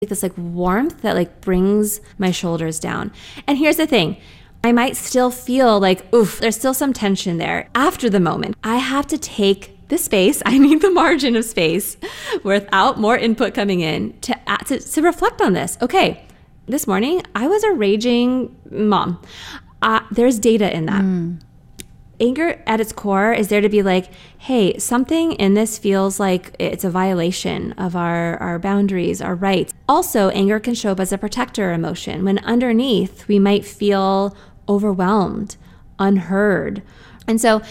this like warmth that like brings my shoulders down. And here's the thing. I might still feel like, oof, there's still some tension there after the moment. I have to take the space. I need the margin of space without more input coming in to reflect on this. Okay, this morning I was a raging mom. There's data in that. Anger at its core is there to be like, hey, something in this feels like it's a violation of our boundaries, our rights. Also, anger can show up as a protector emotion when underneath we might feel overwhelmed, unheard. And so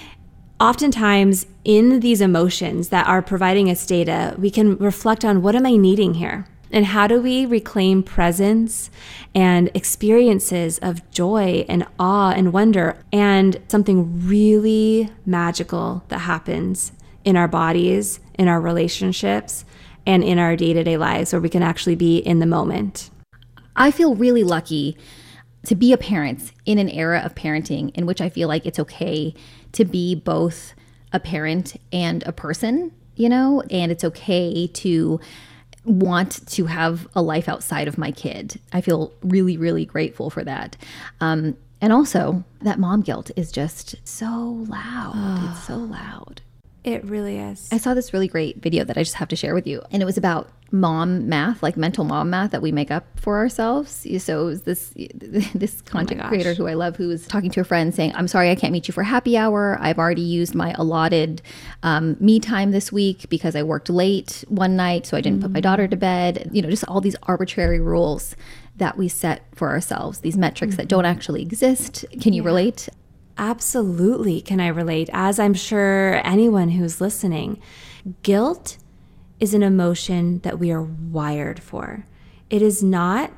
oftentimes in these emotions that are providing us data, we can reflect on what am I needing here? And how do we reclaim presence and experiences of joy and awe and wonder and something really magical that happens in our bodies, in our relationships, and in our day-to-day lives where we can actually be in the moment. I feel really lucky to be a parent in an era of parenting in which I feel like it's okay to be both a parent and a person, you know, and it's okay to want to have a life outside of my kid. I feel really, really grateful for that. And also that mom guilt is just so loud. It's so loud. It really is. I saw this really great video that I just have to share with you. And it was about mom math, like mental mom math that we make up for ourselves. So it was this content creator who I love, who was talking to a friend saying, I'm sorry, I can't meet you for happy hour. I've already used my allotted me time this week because I worked late one night, so I didn't put my daughter to bed. You know, just all these arbitrary rules that we set for ourselves, these metrics that don't actually exist. Can you relate? Absolutely. Can I relate? As I'm sure anyone who's listening, guilt is an emotion that we are wired for. It is not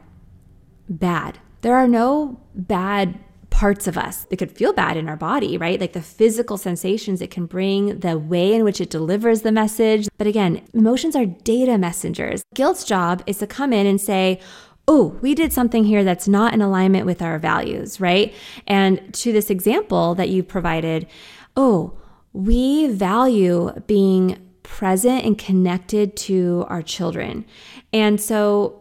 bad. There are no bad parts of us that could feel bad in our body, right? Like the physical sensations it can bring, the way in which it delivers the message. But again, emotions are data messengers. Guilt's job is to come in and say, oh, we did something here that's not in alignment with our values, right? And to this example that you provided, oh, we value being present and connected to our children. And so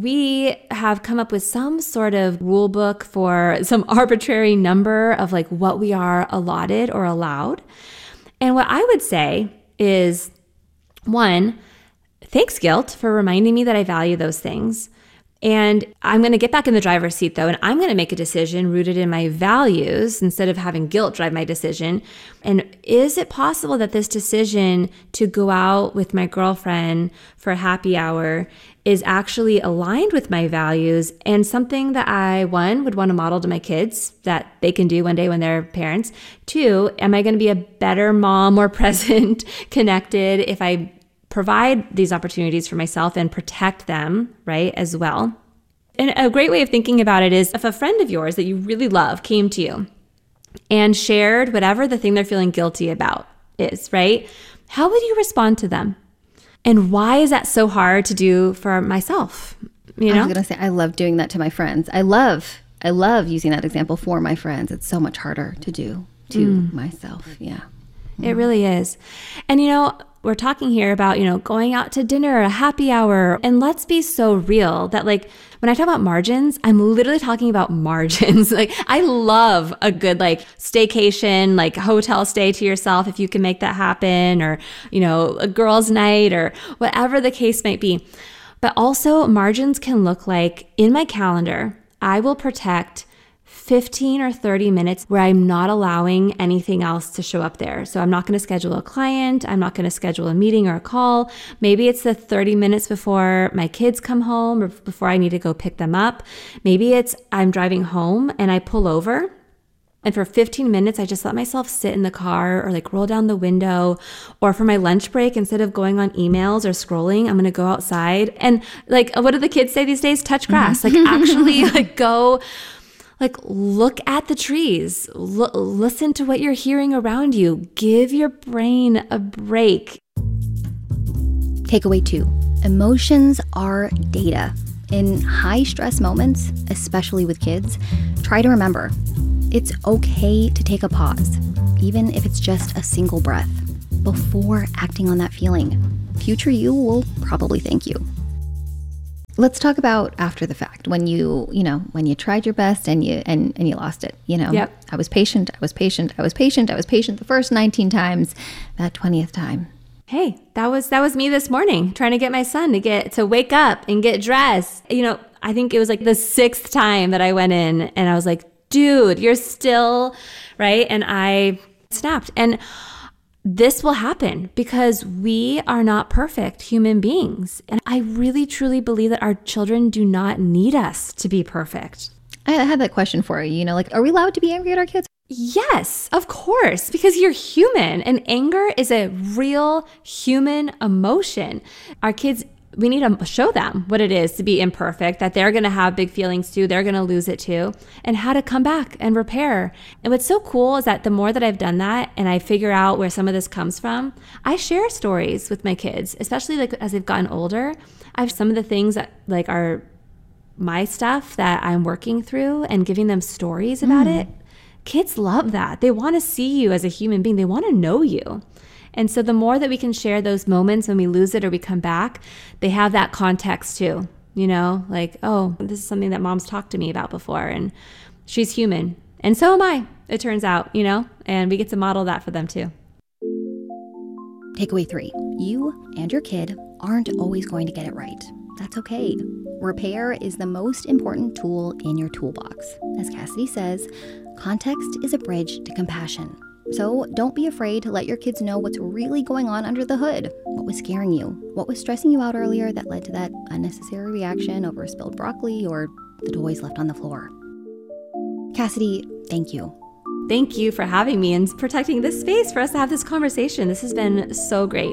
we have come up with some sort of rule book for some arbitrary number of like what we are allotted or allowed. And what I would say is, one, thanks, guilt, for reminding me that I value those things. And I'm going to get back in the driver's seat though, and I'm going to make a decision rooted in my values instead of having guilt drive my decision. And is it possible that this decision to go out with my girlfriend for a happy hour is actually aligned with my values and something that I, one, would want to model to my kids that they can do one day when they're parents? Two, am I going to be a better mom, more present, connected if I provide these opportunities for myself and protect them, right, as well? And a great way of thinking about it is if a friend of yours that you really love came to you and shared whatever the thing they're feeling guilty about is, right? How would you respond to them? And why is that so hard to do for myself? You know? I was going to say, I love doing that to my friends. I love using that example for my friends. It's so much harder to do to myself. Yeah. It really is. And, you know, we're talking here about, you know, going out to dinner, a happy hour. And let's be so real that like when I talk about margins, I'm literally talking about margins. Like I love a good like staycation, like hotel stay to yourself if you can make that happen, or, you know, a girls' night or whatever the case might be. But also margins can look like in my calendar, I will protect 15 or 30 minutes where I'm not allowing anything else to show up there. So I'm not going to schedule a client. I'm not going to schedule a meeting or a call. Maybe it's the 30 minutes before my kids come home or before I need to go pick them up. Maybe it's I'm driving home and I pull over. And for 15 minutes, I just let myself sit in the car or like roll down the window. Or for my lunch break, instead of going on emails or scrolling, I'm going to go outside. And like, what do the kids say these days? Touch grass. Like actually like go... Like, look at the trees, listen to what you're hearing around you. Give your brain a break. Takeaway 2, emotions are data. In high stress moments, especially with kids, try to remember, it's okay to take a pause, even if it's just a single breath, before acting on that feeling. Future you will probably thank you. Let's talk about after the fact, when you tried your best and you lost it. Yep. I was patient the first 19 times. That 20th time, hey, that was me this morning, trying to get my son to wake up and get dressed. I think it was like the 6th time that I went in and I was like, dude, you're still right. And I snapped. And this will happen because we are not perfect human beings. And I really, truly believe that our children do not need us to be perfect. I had that question for you. Are we allowed to be angry at our kids? Yes, of course, because you're human and anger is a real human emotion. Our kids, we need to show them what it is to be imperfect, that they're going to have big feelings too, they're going to lose it too, and how to come back and repair. And what's so cool is that the more that I've done that and I figure out where some of this comes from, I share stories with my kids, especially like as they've gotten older. I have some of the things that like are my stuff that I'm working through and giving them stories about it. Kids love that. They want to see you as a human being. They want to know you. And so the more that we can share those moments when we lose it or we come back, they have that context too, like, oh, this is something that mom's talked to me about before and she's human. And so am I, it turns out, and we get to model that for them too. Takeaway 3, you and your kid aren't always going to get it right. That's okay. Repair is the most important tool in your toolbox. As Cassidy says, context is a bridge to compassion. So don't be afraid to let your kids know what's really going on under the hood. What was scaring you? What was stressing you out earlier that led to that unnecessary reaction over spilled broccoli or the toys left on the floor? Cassidy, thank you. Thank you for having me and protecting this space for us to have this conversation. This has been so great.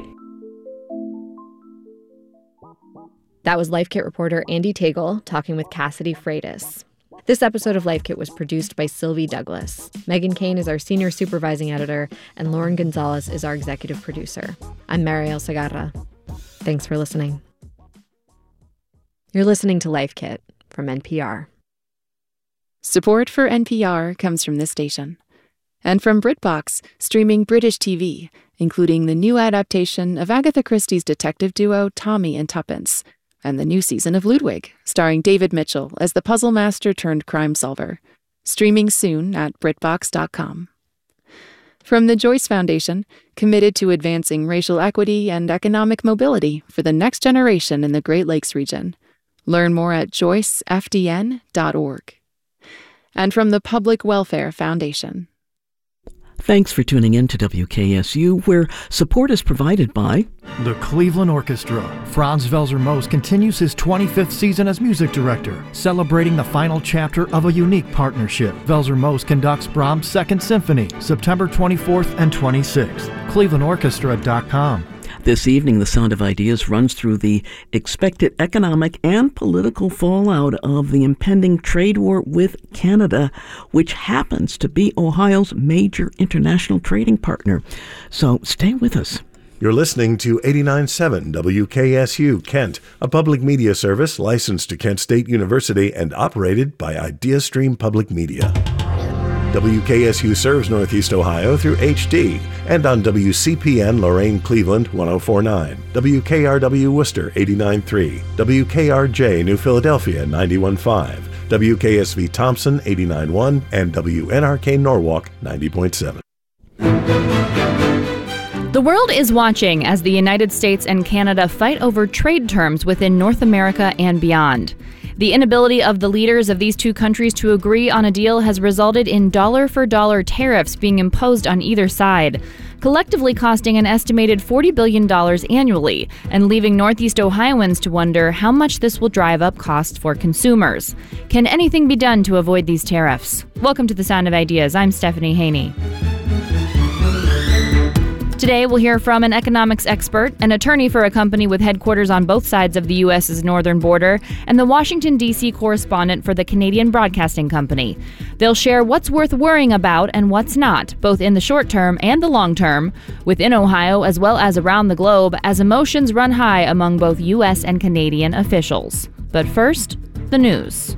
That was Life Kit reporter Andee Tagle talking with Cassidy Freitas. This episode of Life Kit was produced by Sylvie Douglas. Megan Kane is our senior supervising editor, and Lauren Gonzalez is our executive producer. I'm Mariel Segarra. Thanks for listening. You're listening to Life Kit from NPR. Support for NPR comes from this station. And from BritBox, streaming British TV, including the new adaptation of Agatha Christie's detective duo Tommy and Tuppence, and the new season of Ludwig, starring David Mitchell as the puzzle master turned crime solver. Streaming soon at BritBox.com. From the Joyce Foundation, committed to advancing racial equity and economic mobility for the next generation in the Great Lakes region. Learn more at joycefdn.org. And from the Public Welfare Foundation. Thanks for tuning in to WKSU, where support is provided by the Cleveland Orchestra. Franz Welser Most continues his 25th season as music director, celebrating the final chapter of a unique partnership. Welser Most conducts Brahms' Second Symphony, September 24th and 26th. ClevelandOrchestra.com. This evening, The Sound of Ideas runs through the expected economic and political fallout of the impending trade war with Canada, which happens to be Ohio's major international trading partner. So stay with us. You're listening to 89.7 WKSU Kent, a public media service licensed to Kent State University and operated by IdeaStream Public Media. WKSU serves Northeast Ohio through HD and on WCPN Lorain Cleveland 104.9, WKRW Worcester 89.3, WKRJ New Philadelphia 91.5, WKSV Thompson 89.1, and WNRK Norwalk 90.7. The world is watching as the United States and Canada fight over trade terms within North America and beyond. The inability of the leaders of these two countries to agree on a deal has resulted in dollar-for-dollar tariffs being imposed on either side, collectively costing an estimated $40 billion annually, and leaving Northeast Ohioans to wonder how much this will drive up costs for consumers. Can anything be done to avoid these tariffs? Welcome to The Sound of Ideas. I'm Stephanie Haney. Today, we'll hear from an economics expert, an attorney for a company with headquarters on both sides of the U.S.'s northern border, and the Washington, D.C. correspondent for the Canadian Broadcasting Company. They'll share what's worth worrying about and what's not, both in the short term and the long term, within Ohio as well as around the globe, as emotions run high among both U.S. and Canadian officials. But first, the news.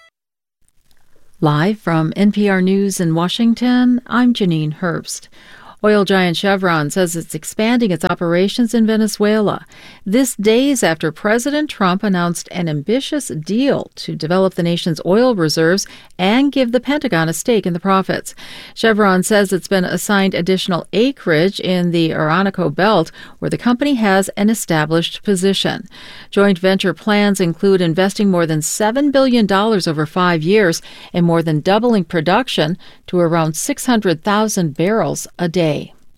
Live from NPR News in Washington, I'm Janine Herbst. Oil giant Chevron says it's expanding its operations in Venezuela. This days after President Trump announced an ambitious deal to develop the nation's oil reserves and give the Pentagon a stake in the profits. Chevron says it's been assigned additional acreage in the Orinoco Belt, where the company has an established position. Joint venture plans include investing more than $7 billion over 5 years and more than doubling production to around 600,000 barrels a day.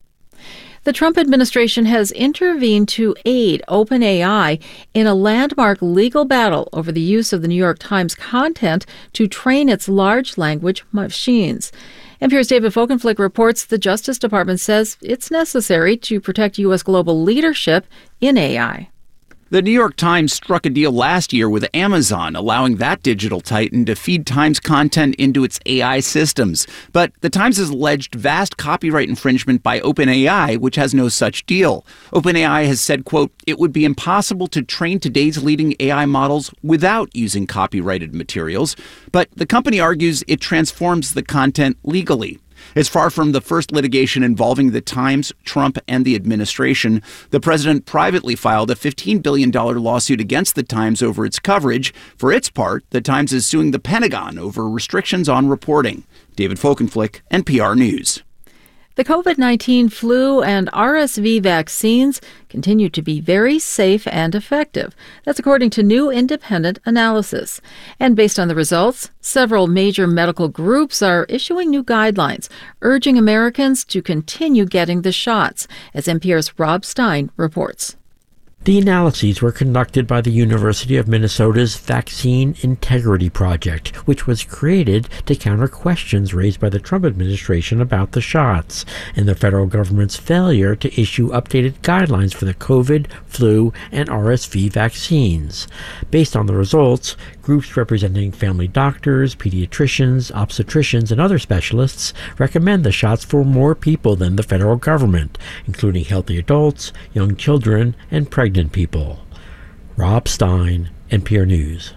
The Trump administration has intervened to aid OpenAI in a landmark legal battle over the use of the New York Times content to train its large language machines. NPR's David Folkenflik reports the Justice Department says it's necessary to protect U.S. global leadership in AI. The New York Times struck a deal last year with Amazon, allowing that digital titan to feed Times content into its AI systems. But the Times has alleged vast copyright infringement by OpenAI, which has no such deal. OpenAI has said, quote, it would be impossible to train today's leading AI models without using copyrighted materials. But the company argues it transforms the content legally. It's far from the first litigation involving the Times, Trump, and the administration. The president privately filed a $15 billion lawsuit against the Times over its coverage. For its part, the Times is suing the Pentagon over restrictions on reporting. David Folkenflik, NPR News. The COVID-19 flu and RSV vaccines continue to be very safe and effective. That's according to new independent analysis. And based on the results, several major medical groups are issuing new guidelines, urging Americans to continue getting the shots, as NPR's Rob Stein reports. The analyses were conducted by the University of Minnesota's Vaccine Integrity Project, which was created to counter questions raised by the Trump administration about the shots and the federal government's failure to issue updated guidelines for the COVID, flu, and RSV vaccines. Based on the results, groups representing family doctors, pediatricians, obstetricians, and other specialists recommend the shots for more people than the federal government, including healthy adults, young children, and pregnant people. Rob Stein, NPR News.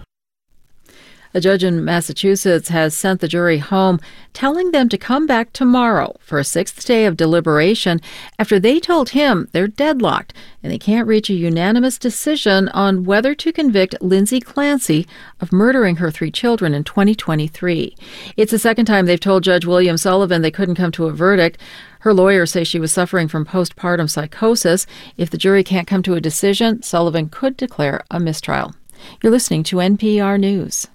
A judge in Massachusetts has sent the jury home, telling them to come back tomorrow for a sixth day of deliberation after they told him they're deadlocked and they can't reach a unanimous decision on whether to convict Lindsay Clancy of murdering her 3 children in 2023. It's the second time they've told Judge William Sullivan they couldn't come to a verdict. Her lawyers say she was suffering from postpartum psychosis. If the jury can't come to a decision, Sullivan could declare a mistrial. You're listening to NPR News.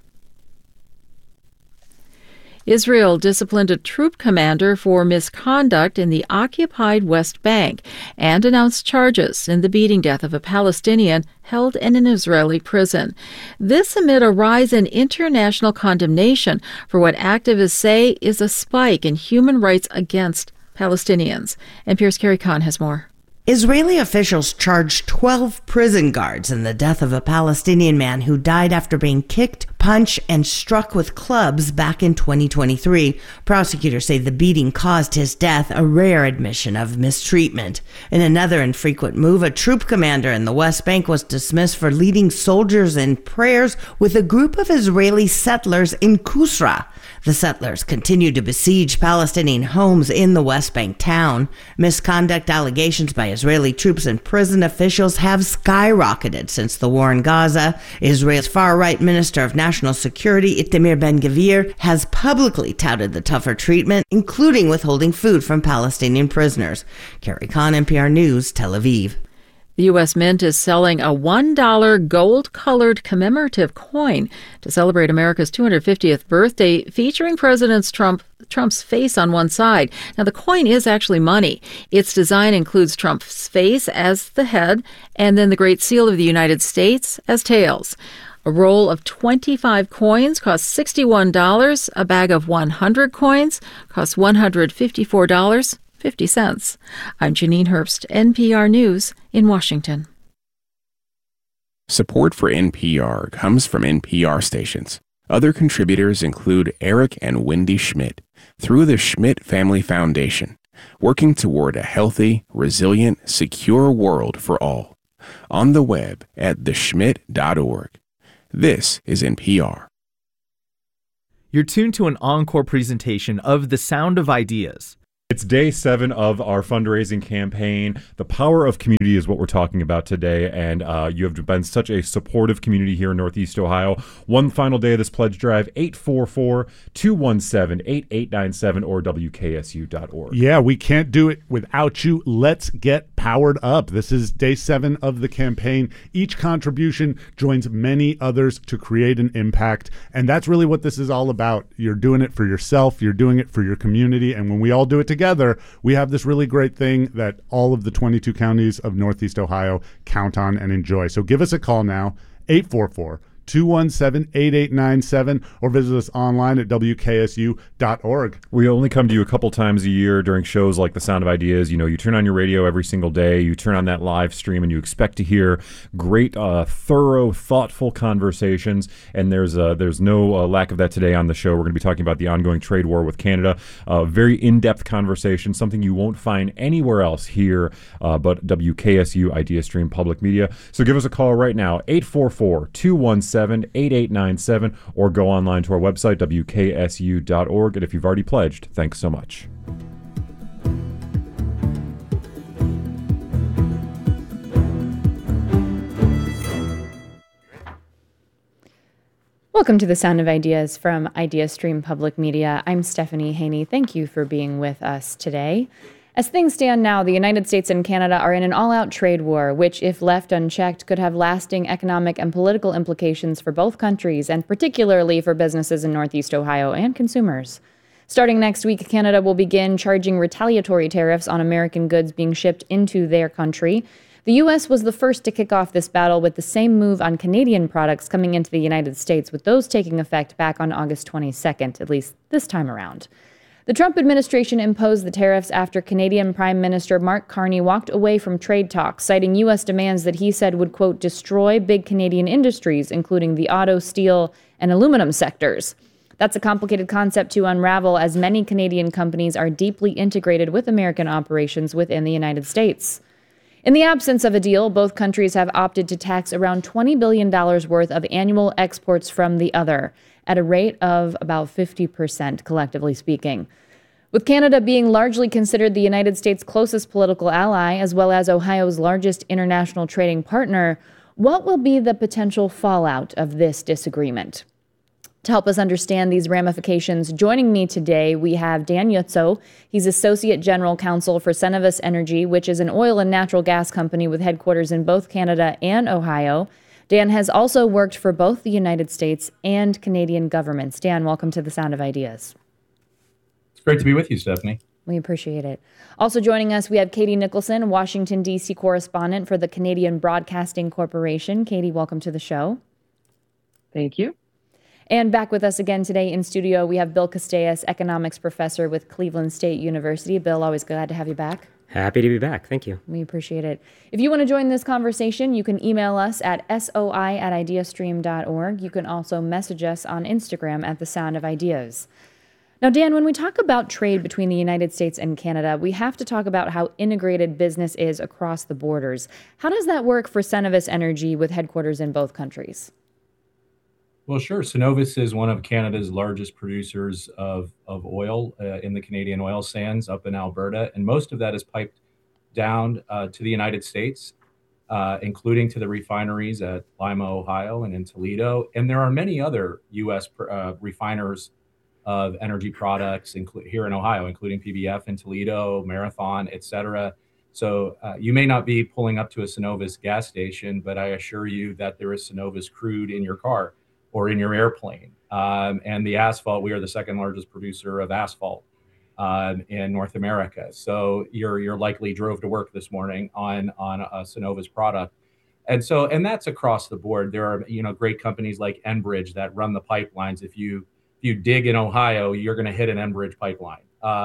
Israel disciplined a troop commander for misconduct in the occupied West Bank and announced charges in the beating death of a Palestinian held in an Israeli prison. This amid a rise in international condemnation for what activists say is a spike in human rights against Palestinians. NPR's Carrie Kahn has more. Israeli officials charged 12 prison guards in the death of a Palestinian man who died after being kicked, punched, and struck with clubs back in 2023. Prosecutors say the beating caused his death, a rare admission of mistreatment. In another infrequent move, a troop commander in the West Bank was dismissed for leading soldiers in prayers with a group of Israeli settlers in Kusra. The settlers continued to besiege Palestinian homes in the West Bank town. Misconduct allegations by Israeli troops and prison officials have skyrocketed since the war in Gaza. Israel's far-right Minister of National Security, Itamar Ben-Gvir, has publicly touted the tougher treatment, including withholding food from Palestinian prisoners. Carrie Kahn, NPR News, Tel Aviv. The U.S. Mint is selling a $1 gold-colored commemorative coin to celebrate America's 250th birthday, featuring President Trump's face on one side. Now, the coin is actually money. Its design includes Trump's face as the head and then the Great Seal of the United States as tails. A roll of 25 coins costs $61. A bag of 100 coins costs $154.50. I'm Janine Herbst, NPR News in Washington. Support for NPR comes from NPR stations. Other contributors include Eric and Wendy Schmidt through the Schmidt Family Foundation, working toward a healthy, resilient, secure world for all. On the web at theschmidt.org. This is NPR. You're tuned to an encore presentation of The Sound of Ideas. It's day 7 of our fundraising campaign. The power of community is what we're talking about today, and you have been such a supportive community here in Northeast Ohio. One final day of this pledge drive, 844-217-8897 or WKSU.org. Yeah, we can't do it without you. Let's get powered up. This is day 7 of the campaign. Each contribution joins many others to create an impact, and that's really what this is all about. You're doing it for yourself, you're doing it for your community, and when we all do it together, we have this really great thing that all of the 22 counties of Northeast Ohio count on and enjoy. So give us a call now, 844-217-8897, or visit us online at WKSU.org. We only come to you a couple times a year during shows like The Sound of Ideas. You know, you turn on your radio every single day, you turn on that live stream, and you expect to hear great, thorough, thoughtful conversations, and there's no lack of that today on the show. We're going to be talking about the ongoing trade war with Canada. Very in-depth conversation, something you won't find anywhere else here but WKSU Idea Stream Public Media. So give us a call right now, 844-217-8897, or go online to our website, WKSU.org. And if you've already pledged, thanks so much. Welcome to the Sound of Ideas from Idea Stream Public Media. I'm Stephanie Haney. Thank you for being with us today. As things stand now, the United States and Canada are in an all-out trade war, which, if left unchecked, could have lasting economic and political implications for both countries, and particularly for businesses in Northeast Ohio and consumers. Starting next week, Canada will begin charging retaliatory tariffs on American goods being shipped into their country. The U.S. was the first to kick off this battle with the same move on Canadian products coming into the United States, with those taking effect back on August 22nd, at least this time around. The Trump administration imposed the tariffs after Canadian Prime Minister Mark Carney walked away from trade talks, citing U.S. demands that he said would, quote, destroy big Canadian industries, including the auto, steel, and aluminum sectors. That's a complicated concept to unravel, as many Canadian companies are deeply integrated with American operations within the United States. In the absence of a deal, both countries have opted to tax around $20 billion worth of annual exports from the other, at a rate of about 50%, collectively speaking. With Canada being largely considered the United States' closest political ally, as well as Ohio's largest international trading partner, what will be the potential fallout of this disagreement? To help us understand these ramifications, joining me today, we have Dan Yutso. He's Associate General Counsel for Cenovus Energy, which is an oil and natural gas company with headquarters in both Canada and Ohio. Dan has also worked for both the United States and Canadian governments. Dan, welcome to the Sound of Ideas. It's great to be with you, Stephanie. We appreciate it. Also joining us, we have Katie Nicholson, Washington, D.C. correspondent for the Canadian Broadcasting Corporation. Katie, welcome to the show. Thank you. And back with us again today in studio, we have Bill Castellas, economics professor with Cleveland State University. Bill, always glad to have you back. Happy to be back. Thank you. We appreciate it. If you want to join this conversation, you can email us at soi@ideastream.org. You can also message us on Instagram at The Sound of Ideas. Now, Dan, when we talk about trade between the United States and Canada, we have to talk about how integrated business is across the borders. How does that work for Cenovus Energy with headquarters in both countries? Well, sure. Cenovus is one of Canada's largest producers of oil in the Canadian oil sands up in Alberta, and most of that is piped down to the United States, including to the refineries at Lima, Ohio, and in Toledo. And there are many other U.S. refiners of energy products here in Ohio, including PBF in Toledo, Marathon, et cetera. So you may not be pulling up to a Cenovus gas station, but I assure you that there is Cenovus crude in your car or in your airplane. And the asphalt, we are the second largest producer of asphalt in North America. So you're likely drove to work this morning on a Cenovus product. And that's across the board. There are, great companies like Enbridge that run the pipelines. If you dig in Ohio, you're going to hit an Enbridge pipeline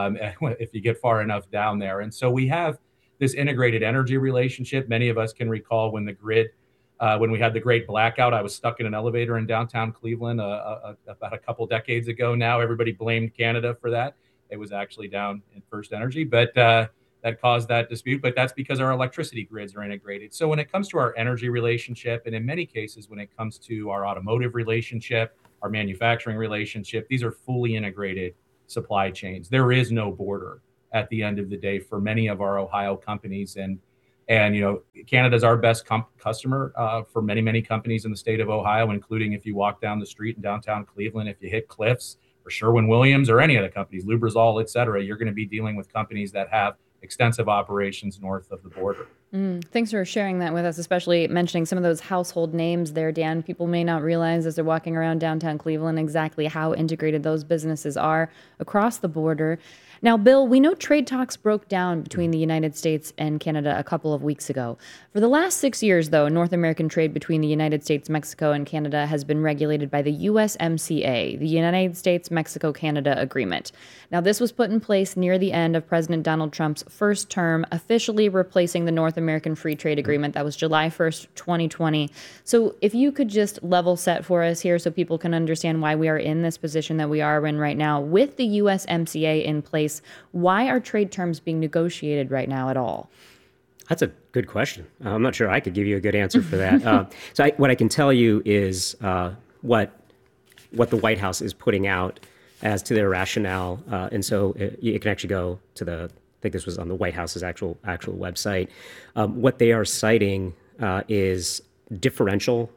if you get far enough down there. And so we have this integrated energy relationship. Many of us can recall when the grid when we had the great blackout. I was stuck in an elevator in downtown Cleveland about a couple decades ago now. Everybody blamed Canada for that. It was actually down in FirstEnergy, but that caused that dispute. But that's because our electricity grids are integrated. So when it comes to our energy relationship, and in many cases when it comes to our automotive relationship, our manufacturing relationship, these are fully integrated supply chains. There is no border at the end of the day for many of our Ohio companies. And Canada's our best customer for many, many companies in the state of Ohio, including if you walk down the street in downtown Cleveland, if you hit Cliffs or Sherwin-Williams or any of the companies, Lubrizol, et cetera, you're going to be dealing with companies that have extensive operations north of the border. Thanks for sharing that with us, especially mentioning some of those household names there, Dan. People may not realize as they're walking around downtown Cleveland exactly how integrated those businesses are across the border. Now, Bill, we know trade talks broke down between the United States and Canada a couple of weeks ago. For the last 6 years, though, North American trade between the United States, Mexico, and Canada has been regulated by the USMCA, the United States-Mexico-Canada Agreement. Now, this was put in place near the end of President Donald Trump's first term, officially replacing the North American Free Trade Agreement. That was July 1st, 2020. So if you could just level set for us here so people can understand why we are in this position that we are in right now with the USMCA in place, why are trade terms being negotiated right now at all? That's a good question. I'm not sure I could give you a good answer for that. What I can tell you is what the White House is putting out as to their rationale. And so you can actually go to I think this was on the White House's actual website. What they are citing is differential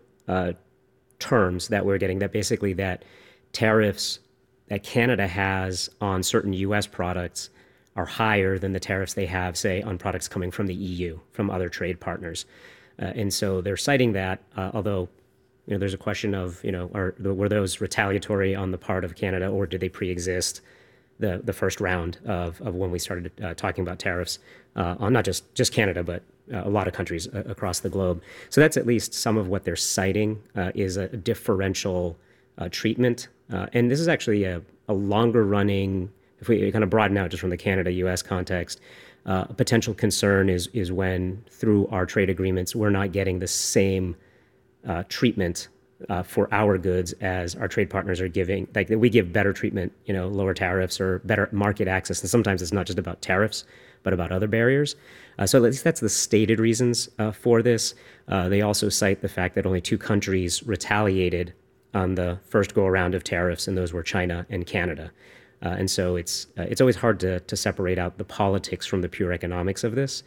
terms that we're getting, that basically that tariffs that Canada has on certain U.S. products are higher than the tariffs they have, say, on products coming from the EU, from other trade partners. And so they're citing that, although there's a question of, were those retaliatory on the part of Canada, or did they pre-exist the first round of when we started talking about tariffs on not just Canada, but a lot of countries across the globe. So that's at least some of what they're citing is a differential treatment. And this is actually a longer running, if we kind of broaden out just from the Canada-U.S. context, a potential concern is when through our trade agreements, we're not getting the same treatment for our goods as our trade partners are giving. Like we give better treatment, lower tariffs or better market access. And sometimes it's not just about tariffs, but about other barriers. So at least that's the stated reasons for this. They also cite the fact that only 2 countries retaliated on the first go-around of tariffs, and those were China and Canada. And so it's always hard to separate out the politics from the pure economics of this.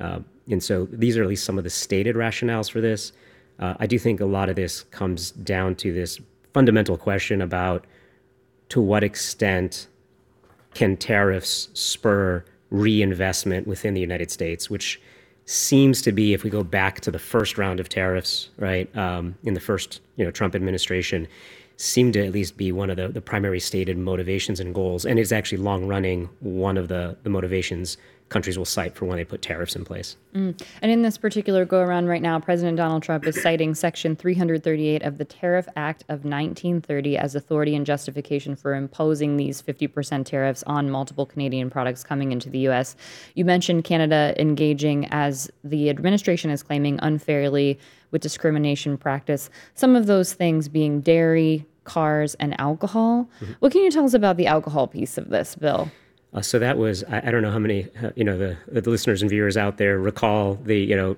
And so these are at least some of the stated rationales for this. I do think a lot of this comes down to this fundamental question about to what extent can tariffs spur reinvestment within the United States, which seems to be, if we go back to the first round of tariffs, right, in the first Trump administration, seemed to at least be one of the primary stated motivations and goals. And it's actually long running one of the motivations countries will cite for when they put tariffs in place. And in this particular go around right now, President Donald Trump is citing Section 338 of the Tariff Act of 1930 as authority and justification for imposing these 50% tariffs on multiple Canadian products coming into the U.S. You mentioned Canada engaging, as the administration is claiming, unfairly with discrimination practice. Some of those things being dairy, cars, and alcohol. Mm-hmm. What can you tell us about the alcohol piece of this, Bill? So that was, I don't know how many, the listeners and viewers out there recall the,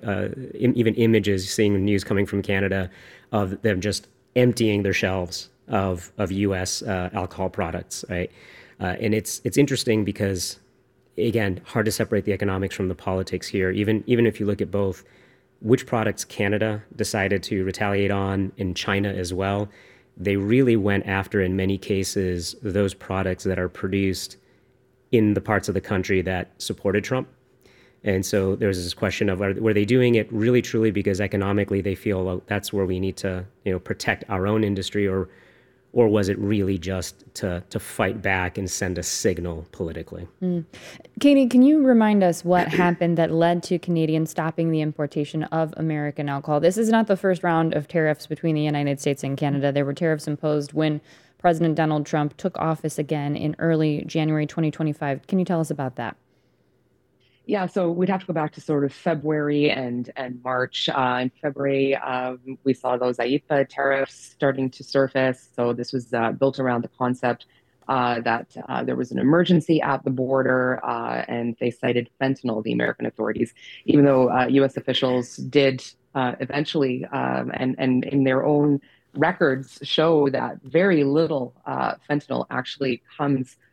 even images, seeing news coming from Canada of them just emptying their shelves of U.S. Alcohol products, right? And it's interesting because, again, hard to separate the economics from the politics here. Even if you look at both which products Canada decided to retaliate on, in China as well, they really went after, in many cases, those products that are produced in the parts of the country that supported Trump. And so there's this question of, were they doing it really truly because economically they feel, well, that's where we need to protect our own industry, or was it really just to fight back and send a signal politically? Katie, can you remind us what happened that led to Canadians stopping the importation of American alcohol? This is not the first round of tariffs between the United States and Canada. There were tariffs imposed when President Donald Trump took office again in early January 2025. Can you tell us about that? Yeah, so we'd have to go back to sort of February and March. In February, we saw those IEEPA tariffs starting to surface. So this was built around the concept that there was an emergency at the border, and they cited fentanyl, the American authorities, even though U.S. officials did eventually, and in their own records show that very little fentanyl actually comes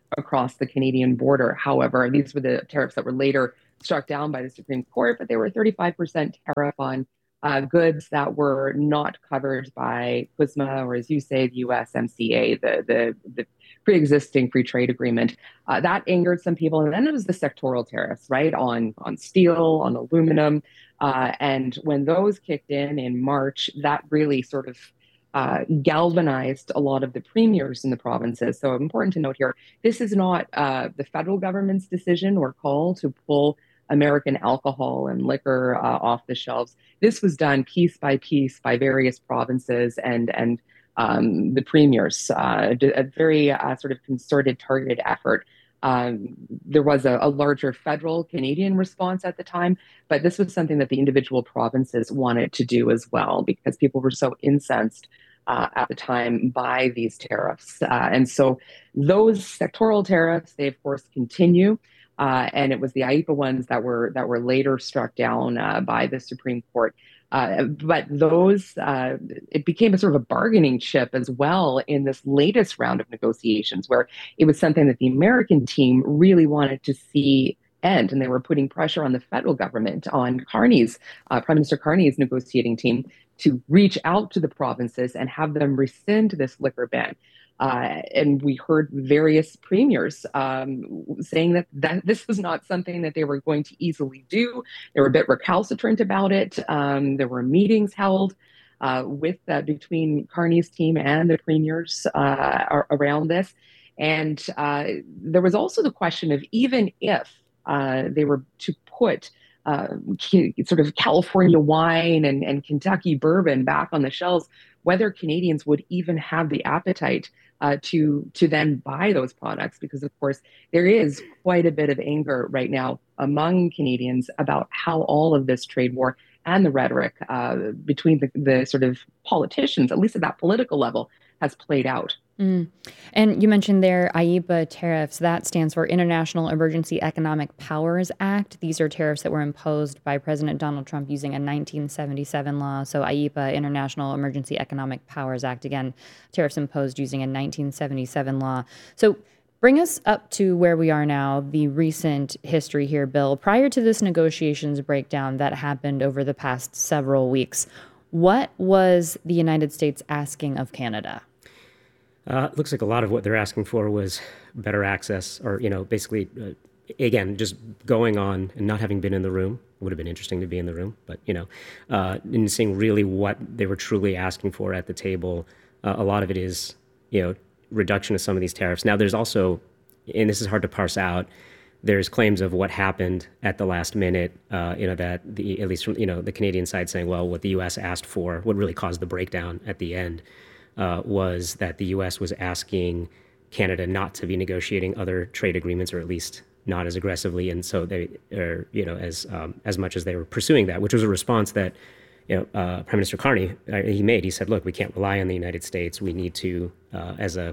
across the Canadian border. However, these were the tariffs that were later struck down by the Supreme Court, but they were 35% tariff on goods that were not covered by CUSMA, or as you say, the USMCA, the pre-existing free trade agreement. That angered some people. And then it was the sectoral tariffs, right, on steel, on aluminum. And when those kicked in March, that really sort of galvanized a lot of the premiers in the provinces. So important to note here, this is not the federal government's decision or call to pull American alcohol and liquor off the shelves. This was done piece by piece by various provinces and the premiers, a very sort of concerted, targeted effort. There was a larger federal Canadian response at the time, but this was something that the individual provinces wanted to do as well because people were so incensed at the time by these tariffs. And so those sectoral tariffs, they of course continue. And it was the IEEPA ones that were later struck down by the Supreme Court. But those, it became a sort of a bargaining chip as well in this latest round of negotiations, where it was something that the American team really wanted to see end. And they were putting pressure on the federal government, on Carney's, Prime Minister Carney's negotiating team, to reach out to the provinces and have them rescind this liquor ban. And we heard various premiers saying that this was not something that they were going to easily do. They were a bit recalcitrant about it. There were meetings held between Carney's team and the premiers around this. And there was also the question of, even if they were to put sort of California wine and Kentucky bourbon back on the shelves, whether Canadians would even have the appetite to then buy those products, because of course there is quite a bit of anger right now among Canadians about how all of this trade war and the rhetoric between the sort of politicians, at least at that political level, has played out. And you mentioned there IEEPA tariffs. That stands for International Emergency Economic Powers Act. These are tariffs that were imposed by President Donald Trump using a 1977 law. So IEEPA, International Emergency Economic Powers Act, again, tariffs imposed using a 1977 law. So bring us up to where we are now, the recent history here, Bill. Prior to this negotiations breakdown that happened over the past several weeks, what was the United States asking of Canada? It looks like a lot of what they're asking for was better access, or, basically, again, just going on and not having been in the room. It would have been interesting to be in the room, but, and seeing really what they were truly asking for at the table. A lot of it is, reduction of some of these tariffs. Now, there's also, and this is hard to parse out, there's claims of what happened at the last minute, that at least from, the Canadian side saying, well, what the U.S. asked for, what really caused the breakdown at the end, was that the U.S. was asking Canada not to be negotiating other trade agreements, or at least not as aggressively. And so they are, as much as they were pursuing that, which was a response that, Prime Minister Carney, he made. He said, look, we can't rely on the United States. We need to, as a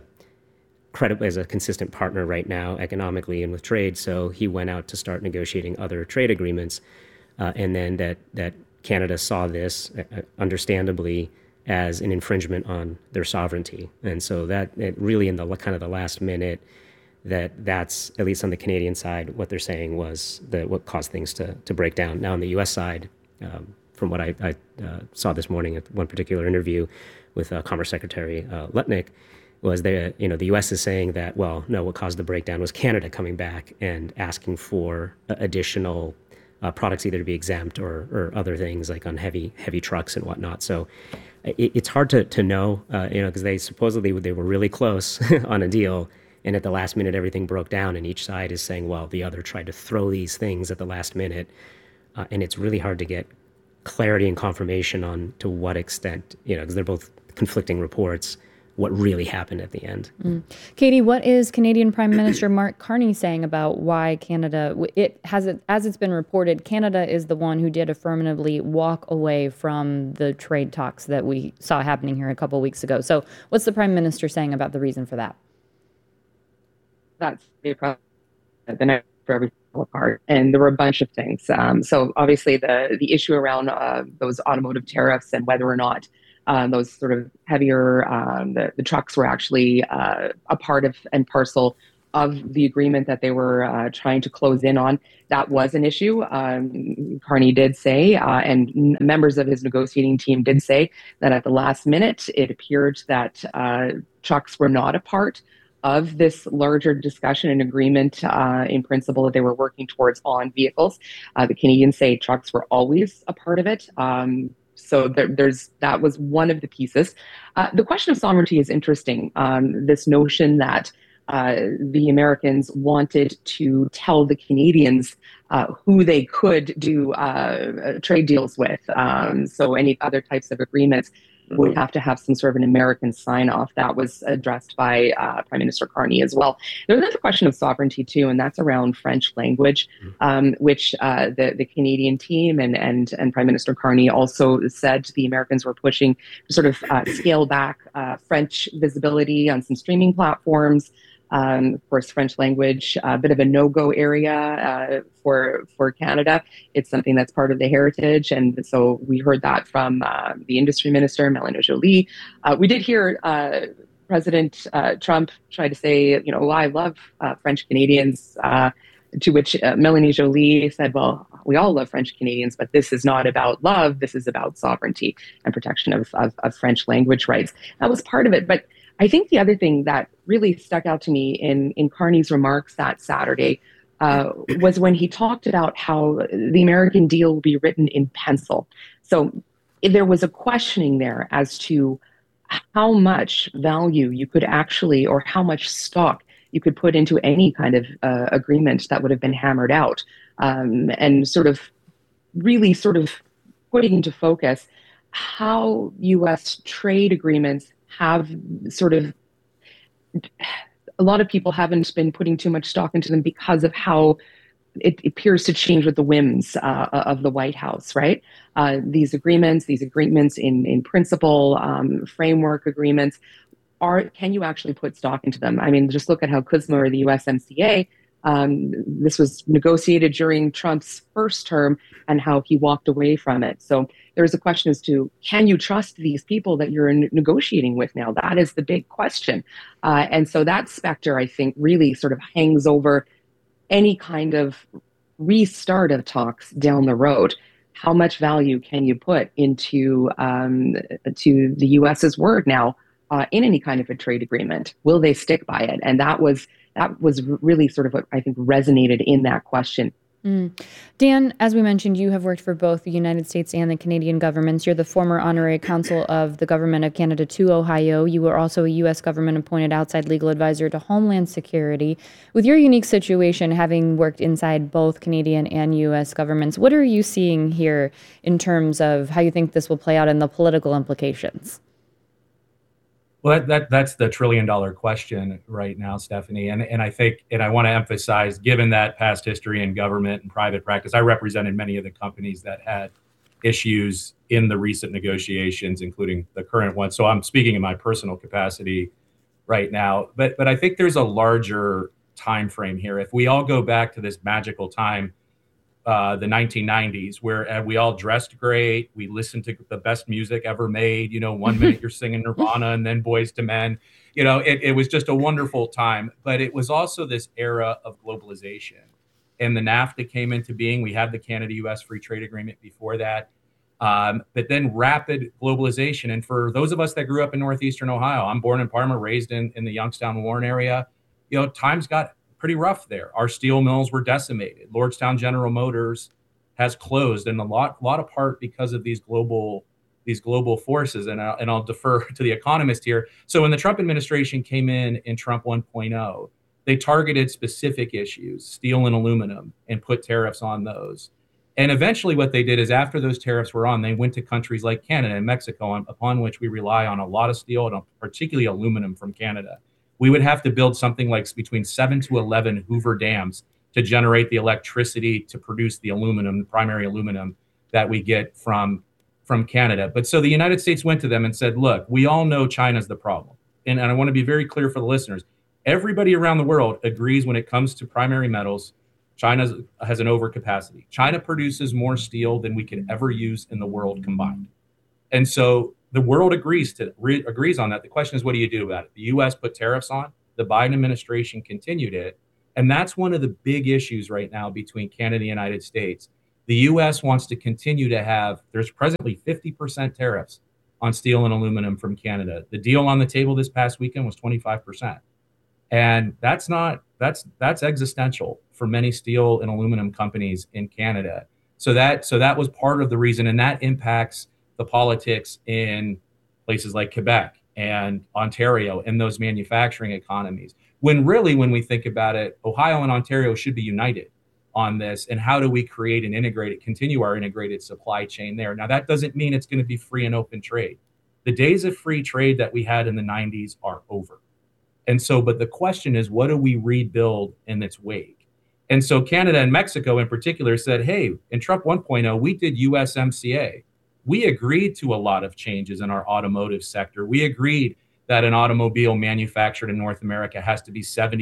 consistent partner right now, economically and with trade. So he went out to start negotiating other trade agreements. And then that Canada saw this, understandably, as an infringement on their sovereignty. And so that it really, in the kind of the last minute, that's, at least on the Canadian side, what they're saying was what caused things to break down. Now on the U.S. side, from what I saw this morning at one particular interview with Commerce Secretary Lutnick, was the U.S. is saying that, well, no, what caused the breakdown was Canada coming back and asking for additional products either to be exempt or other things like on heavy trucks and whatnot. So it's hard to know, because they were really close on a deal, and at the last minute everything broke down, and each side is saying, well, the other tried to throw these things at the last minute, and it's really hard to get clarity and confirmation on to what extent, because they're both conflicting reports, what really happened at the end. Katie, what is Canadian Prime Minister Mark Carney saying about why Canada, as it's been reported, Canada is the one who did affirmatively walk away from the trade talks that we saw happening here a couple weeks ago. So what's the Prime Minister saying about the reason for that? That's the night for every part, and there were a bunch of things. So obviously the issue around those automotive tariffs and whether or not those sort of heavier, the trucks were actually a part of and parcel of the agreement that they were trying to close in on. That was an issue. Carney did say, and members of his negotiating team did say, that at the last minute, it appeared that trucks were not a part of this larger discussion and agreement in principle that they were working towards on vehicles. The Canadians say trucks were always a part of it. So that was one of the pieces. The question of sovereignty is interesting. This notion that the Americans wanted to tell the Canadians who they could do trade deals with. So any other types of agreements would have to have some sort of an American sign-off. That was addressed by Prime Minister Carney as well. There's another question of sovereignty too, and that's around French language, which the Canadian team and Prime Minister Carney also said the Americans were pushing to sort of scale back French visibility on some streaming platforms. Of course, French language, a bit of a no-go area for Canada. It's something that's part of the heritage. And so we heard that from the industry minister, Mélanie Joly. We did hear President Trump try to say, I love French Canadians, to which Mélanie Joly said, well, we all love French Canadians, but this is not about love. This is about sovereignty and protection of French language rights. That was part of it. But I think the other thing that really stuck out to me in Carney's remarks that Saturday was when he talked about how the American deal will be written in pencil. So there was a questioning there as to how much value you could actually, or how much stock you could put into any kind of agreement that would have been hammered out, and sort of putting into focus how U.S. trade agreements have a lot of people haven't been putting too much stock into them because of how it appears to change with the whims of the White House, right? These agreements in principle, framework agreements, can you actually put stock into them? I mean, just look at how CUSMA, or the USMCA, this was negotiated during Trump's first term and how he walked away from it. So there's a question as to, can you trust these people that you're negotiating with now? That is the big question. And so that specter, I think, really sort of hangs over any kind of restart of talks down the road. How much value can you put into to the U.S.'s word now in any kind of a trade agreement? Will they stick by it? And that was really sort of what I think resonated in that question. Dan, as we mentioned, you have worked for both the United States and the Canadian governments. You're the former honorary consul of the Government of Canada to Ohio. You were also a U.S. government-appointed outside legal advisor to Homeland Security. With your unique situation, having worked inside both Canadian and U.S. governments, what are you seeing here in terms of how you think this will play out and the political implications? Well, that's the $1 trillion question right now, Stephanie. And I think, and I want to emphasize, given that past history in government and private practice, I represented many of the companies that had issues in the recent negotiations, including the current one. So I'm speaking in my personal capacity right now. But I think there's a larger time frame here. If we all go back to this magical time, the 1990s, where we all dressed great, we listened to the best music ever made. 1 minute you're singing Nirvana and then Boyz II Men. It was just a wonderful time. But it was also this era of globalization. And the NAFTA came into being. We had the Canada-U.S. Free Trade Agreement before that. But then rapid globalization. And for those of us that grew up in Northeastern Ohio, I'm born in Parma, raised in the Youngstown, Warren area, times got pretty rough there. Our steel mills were decimated. Lordstown General Motors has closed, and a lot of part because of these global forces. And I'll defer to the economist here. So when the Trump administration came in Trump 1.0, they targeted specific issues, steel and aluminum, and put tariffs on those. And eventually what they did is, after those tariffs were on, they went to countries like Canada and Mexico, upon which we rely on a lot of steel and particularly aluminum from Canada. We would have to build something like between 7 to 11 Hoover dams to generate the electricity to produce the aluminum, primary aluminum that we get from Canada. But so the United States went to them and said, look, we all know China's the problem. And I want to be very clear for the listeners. Everybody around the world agrees when it comes to primary metals, China has an overcapacity. China produces more steel than we could ever use in the world combined. And so the world agrees on that. The question is, what do you do about it? The U.S. put tariffs on. The Biden administration continued it. And that's one of the big issues right now between Canada and the United States. The U.S. wants to continue to have, there's presently 50% tariffs on steel and aluminum from Canada. The deal on the table this past weekend was 25%. And that's existential for many steel and aluminum companies in Canada. So that was part of the reason, and that impacts the politics in places like Quebec and Ontario and those manufacturing economies. When we think about it, Ohio and Ontario should be united on this. And how do we continue our integrated supply chain there? Now, that doesn't mean it's going to be free and open trade. The days of free trade that we had in the 90s are over. And so, but the question is, what do we rebuild in its wake? And so Canada and Mexico in particular said, hey, in Trump 1.0, we did USMCA. We agreed to a lot of changes in our automotive sector. We agreed that an automobile manufactured in North America has to be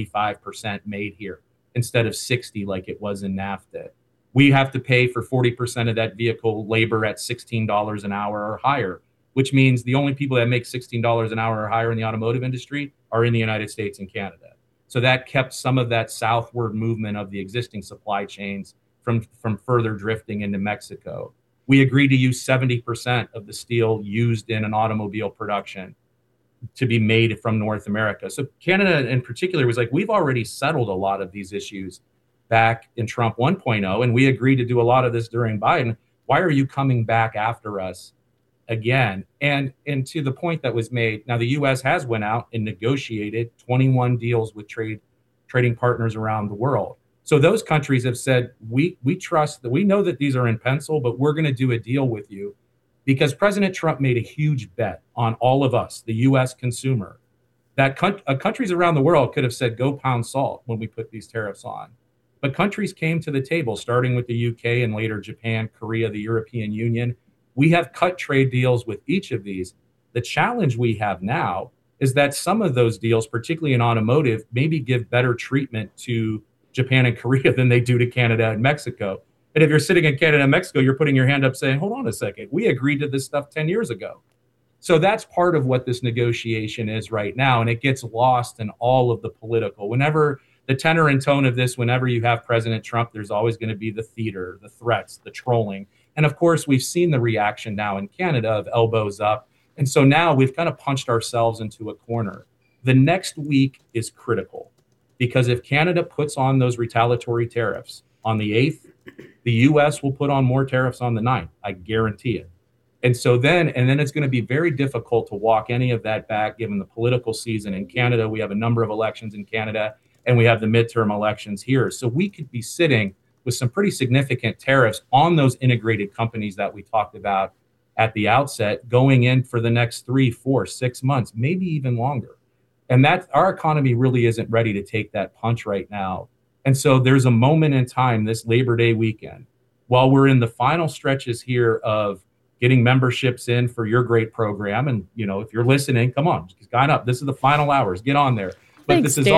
75% made here instead of 60 like it was in NAFTA. We have to pay for 40% of that vehicle labor at $16 an hour or higher, which means the only people that make $16 an hour or higher in the automotive industry are in the United States and Canada. So that kept some of that southward movement of the existing supply chains from further drifting into Mexico. We agreed to use 70% of the steel used in an automobile production to be made from North America. So Canada in particular was like, we've already settled a lot of these issues back in Trump 1.0, and we agreed to do a lot of this during Biden. Why are you coming back after us again? And to the point that was made, now the U.S. has went out and negotiated 21 deals with trading partners around the world. So those countries have said, we trust that we know that these are in pencil, but we're going to do a deal with you because President Trump made a huge bet on all of us, the U.S. consumer, that countries around the world could have said, go pound salt when we put these tariffs on. But countries came to the table, starting with the UK and later Japan, Korea, the European Union. We have cut trade deals with each of these. The challenge we have now is that some of those deals, particularly in automotive, maybe give better treatment to Japan and Korea than they do to Canada and Mexico. And if you're sitting in Canada and Mexico, you're putting your hand up saying, hold on a second, we agreed to this stuff 10 years ago. So that's part of what this negotiation is right now. And it gets lost in all of the political. Whenever the tenor and tone of this, whenever you have President Trump, there's always going to be the theater, the threats, the trolling. And of course, we've seen the reaction now in Canada of elbows up. And so now we've kind of punched ourselves into a corner. The next week is critical because if Canada puts on those retaliatory tariffs on the 8th, the U.S. will put on more tariffs on the 9th. I guarantee it. And so then it's going to be very difficult to walk any of that back given the political season in Canada. We have a number of elections in Canada and we have the midterm elections here. So we could be sitting with some pretty significant tariffs on those integrated companies that we talked about at the outset going in for the next 3, 4, 6 months, maybe even longer. And that our economy really isn't ready to take that punch right now. And so there's a moment in time this Labor Day weekend, while we're in the final stretches here of getting memberships in for your great program. And, you know, if you're listening, come on, sign up. This is the final hours. Get on there. But Thanks, this is Dan.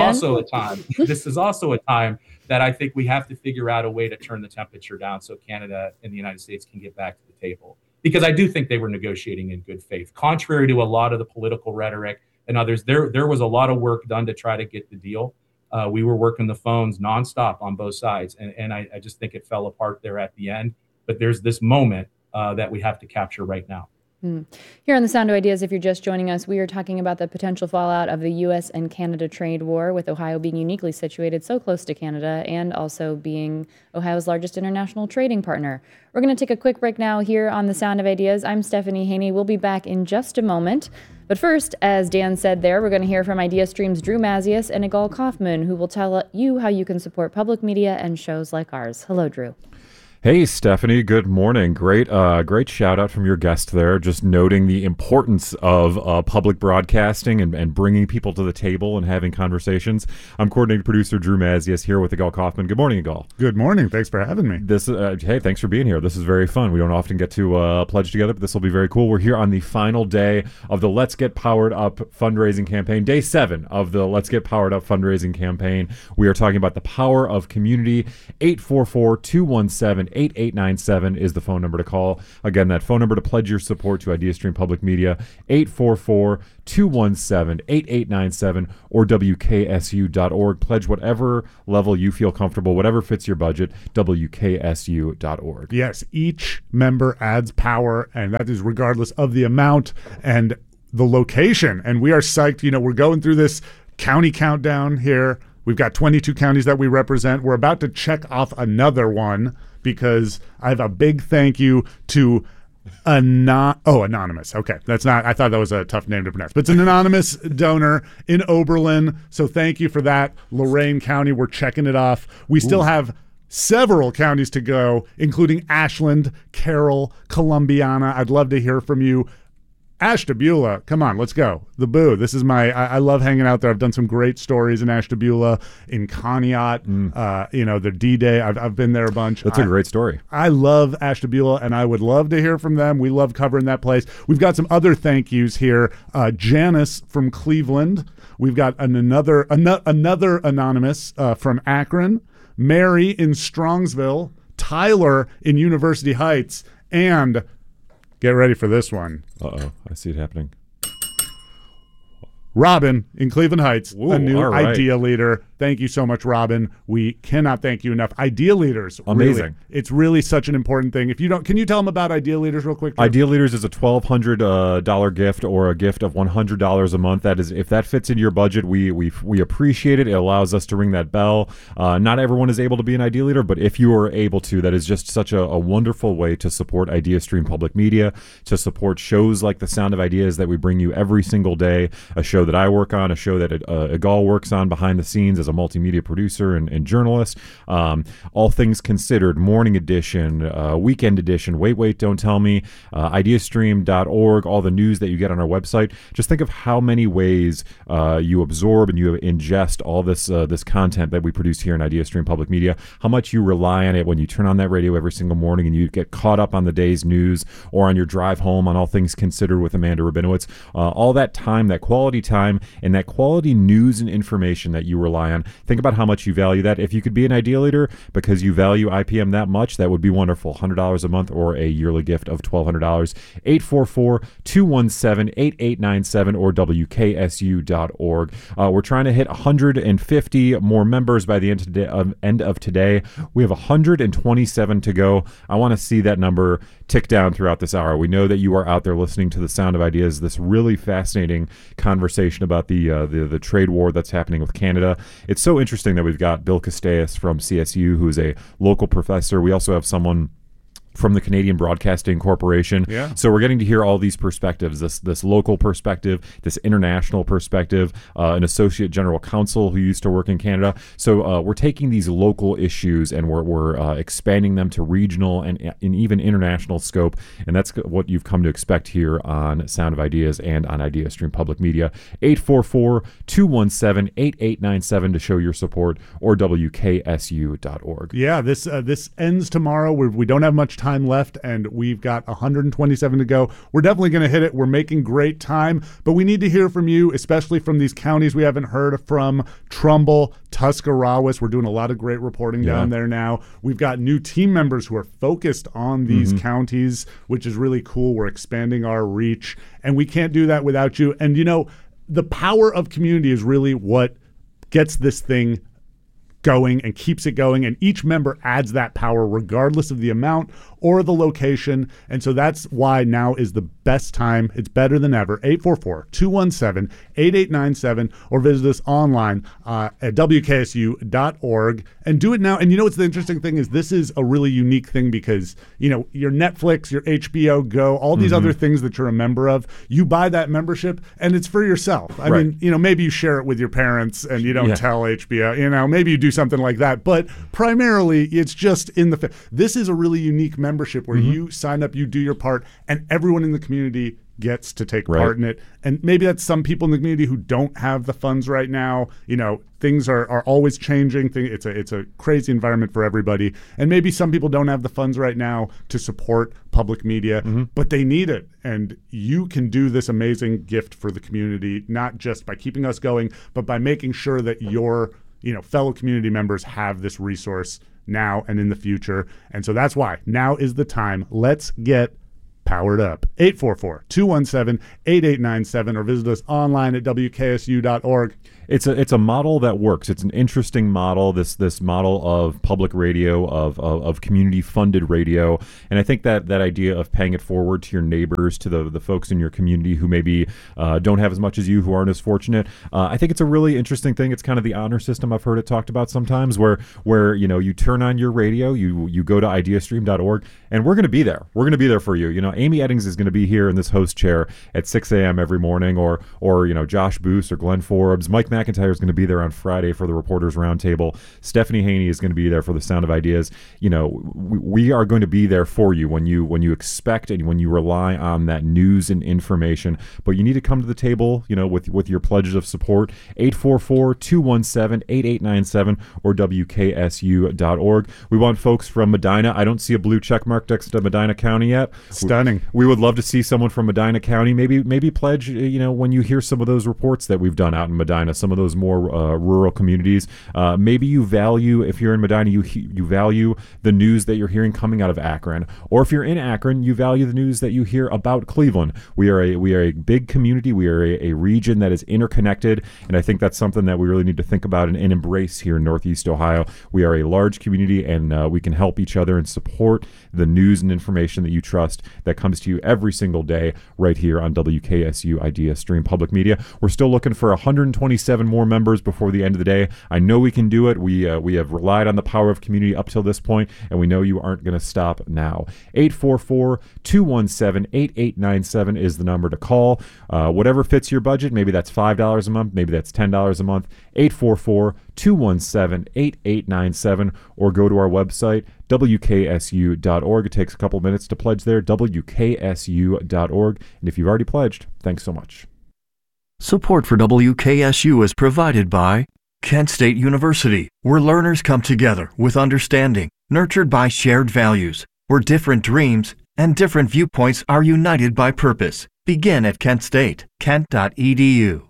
also a time that I think we have to figure out a way to turn the temperature down so Canada and the United States can get back to the table. Because I do think they were negotiating in good faith. Contrary to a lot of the political rhetoric and others, there was a lot of work done to try to get the deal. We were working the phones nonstop on both sides. And I just think it fell apart there at the end. But there's this moment that we have to capture right now. Here on The Sound of Ideas, if you're just joining us, we are talking about the potential fallout of the U.S. and Canada trade war, with Ohio being uniquely situated so close to Canada and also being Ohio's largest international trading partner. We're going to take a quick break now here on The Sound of Ideas. I'm Stephanie Haney. We'll be back in just a moment. But first, as Dan said there, we're going to hear from IdeaStream's Drew Mazias and Igal Kaufman, who will tell you how you can support public media and shows like ours. Hello, Drew. Hey, Stephanie, good morning. Great shout out from your guest there, just noting the importance of public broadcasting and bringing people to the table and having conversations. I'm coordinating producer Drew Mazias here with Igal Kaufman. Good morning, Igal. Good morning. Thanks for having me. Hey, thanks for being here. This is very fun. We don't often get to pledge together, but this will be very cool. We're here on the final day of the Let's Get Powered Up fundraising campaign, day 7 of the Let's Get Powered Up fundraising campaign. We are talking about the power of community. 844-217 844-217-8897 is the phone number to call. Again, that phone number to pledge your support to IdeaStream Public Media, 844-217-8897 or WKSU.org. Pledge whatever level you feel comfortable, whatever fits your budget, WKSU.org. Yes, each member adds power, and that is regardless of the amount and the location. And we are psyched. You know, we're going through this county countdown here. We've got 22 counties that we represent. We're about to check off another one because I have a big thank you to Anonymous. Okay, that's not, I thought that was a tough name to pronounce, but it's an anonymous donor in Oberlin. So thank you for that. Lorain County, we're checking it off. We still have several counties to go, including Ashland, Carroll, Columbiana. I'd love to hear from you. Ashtabula, come on, let's go. The Boo. This is I love hanging out there. I've done some great stories in Ashtabula, in Conneaut, the D-Day. I've been there a bunch. That's a great story. I love Ashtabula, and I would love to hear from them. We love covering that place. We've got some other thank yous here. Janice from Cleveland. We've got another anonymous from Akron. Mary in Strongsville. Tyler in University Heights. And get ready for this one. Uh-oh, I see it happening. Robin in Cleveland Heights, Ooh, a new right. Idea Leader. Thank you so much, Robin. We cannot thank you enough. Idea Leaders. Amazing. Really, it's really such an important thing. If you don't, can you tell them about Idea Leaders real quick? Jeff? Idea Leaders is a $1,200 gift or a gift of $100 a month. That is, if that fits into your budget, we appreciate it. It allows us to ring that bell. Not everyone is able to be an Idea Leader, but if you are able to, that is just such a wonderful way to support IdeaStream Public Media, to support shows like The Sound of Ideas that we bring you every single day, a show that I work on, a show that Igal works on behind the scenes as a multimedia producer and journalist. All Things Considered, Morning Edition, Weekend Edition, Wait, Don't Tell Me, ideastream.org, all the news that you get on our website. Just think of how many ways you absorb and you ingest all this content that we produce here in IdeaStream Public Media, how much you rely on it when you turn on that radio every single morning and you get caught up on the day's news, or on your drive home on All Things Considered with Amanda Rabinowitz. All that time, that quality time, and that quality news and information that you rely on. Think about how much you value that. If you could be an Idea Leader because you value IPM that much, that would be wonderful. $100 a month or a yearly gift of $1,200. 844-217-8897 or WKSU.org. We're trying to hit 150 more members by the end of today. We have 127 to go. I want to see that number tick down throughout this hour. We know that you are out there listening to The Sound of Ideas, this really fascinating conversation about the trade war that's happening with Canada. It's so interesting that we've got Bill Castellas from CSU, who is a local professor. We also have someone from the Canadian Broadcasting Corporation. Yeah. So we're getting to hear all these perspectives, this local perspective, this international perspective, an associate general counsel who used to work in Canada. So we're taking these local issues and we're expanding them to regional and even international scope. And that's what you've come to expect here on Sound of Ideas and on IdeaStream Public Media. 844-217-8897 to show your support, or WKSU.org. Yeah, this ends tomorrow. We don't have much time left, and we've got 127 to go. We're definitely going to hit it. We're making great time, but we need to hear from you, especially from these counties we haven't heard from: Trumbull, Tuscarawas. We're doing a lot of great reporting down there now. We've got new team members who are focused on these counties, which is really cool. We're expanding our reach, and we can't do that without you. And, you know, the power of community is really what gets this thing going and keeps it going, and each member adds that power regardless of the amount or the location. And so that's why now is the best time. It's better than ever. 844-217-8897 or visit us online at WKSU.org and do it now. And you know what's the interesting thing is this is a really unique thing because, you know, your Netflix, your HBO Go, all these other things that you're a member of, you buy that membership and it's for yourself. I mean, you know, maybe you share it with your parents and you don't tell HBO, you know, maybe you do something like that, but primarily it's just in the this is a really unique membership where you sign up, you do your part, and everyone in the community gets to take part in it. And maybe that's some people in the community who don't have the funds right now. You know, things are always changing. It's a crazy environment for everybody. And maybe some people don't have the funds right now to support public media, but they need it. And you can do this amazing gift for the community, not just by keeping us going, but by making sure that your fellow community members have this resource now and in the future. And so that's why now is the time. Let's get powered up. 844-217-8897 or visit us online at WKSU.org. It's a model that works. It's an interesting model, this model of public radio, of community-funded radio. And I think that idea of paying it forward to your neighbors, to the folks in your community who maybe don't have as much as you, who aren't as fortunate, I think it's a really interesting thing. It's kind of the honor system I've heard it talked about sometimes, where you turn on your radio, you go to ideastream.org, and we're going to be there. We're going to be there for you. Amy Eddings is going to be here in this host chair at 6 a.m. every morning, or Josh Boos or Glenn Forbes. Mike McIntyre is going to be there on Friday for the Reporters Roundtable. Stephanie Haney is going to be there for the Sound of Ideas. We are going to be there for you when you expect and when you rely on that news and information. But you need to come to the table, with your pledges of support. 844-217-8897 or WKSU.org. We want folks from Medina. I don't see a blue check mark next to Medina County yet. Stunning. We would love to see someone from Medina County. Maybe pledge. When you hear some of those reports that we've done out in Medina, some of those more rural communities. Maybe you value, if you're in Medina, you value the news that you're hearing coming out of Akron, or if you're in Akron, you value the news that you hear about Cleveland. We are a big community. We are a region that is interconnected, and I think that's something that we really need to think about and embrace here in Northeast Ohio. We are a large community, and we can help each other and support the news and information that you trust that comes to you every single day right here on WKSU Idea Stream Public Media. We're still looking for 127 more members before the end of the day. I know we can do it. We have relied on the power of community up till this point, and we know you aren't going to stop now. 844-217-8897 is the number to call. Whatever fits your budget, maybe that's $5 a month, maybe that's $10 a month. 844-217-8897, or go to our website, WKSU.org. It takes a couple minutes to pledge there, WKSU.org. And if you've already pledged, thanks so much. Support for WKSU is provided by Kent State University, where learners come together with understanding, nurtured by shared values, where different dreams and different viewpoints are united by purpose. Begin at Kent State, kent.edu.